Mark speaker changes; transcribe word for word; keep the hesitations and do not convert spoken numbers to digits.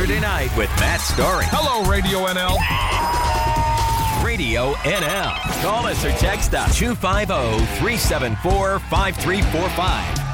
Speaker 1: Saturday night with Matt Story.
Speaker 2: Hello, Radio N L.
Speaker 1: Radio N L. Call us or text us two five zero, three seven four, five three four five.